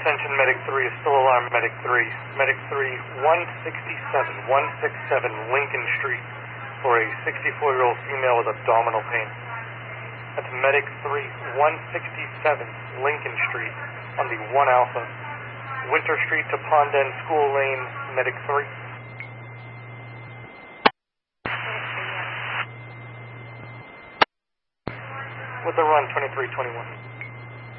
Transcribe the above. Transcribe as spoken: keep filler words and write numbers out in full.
Attention, Medic three, is still alarm, Medic three. Medic three, one sixty-seven, one sixty-seven Lincoln Street for a sixty-four-year-old female with abdominal pain. That's Medic three, one sixty-seven Lincoln Street on the one Alpha. Winter Street to Pond End School Lane, Medic three. With the run, twenty-three twenty-one.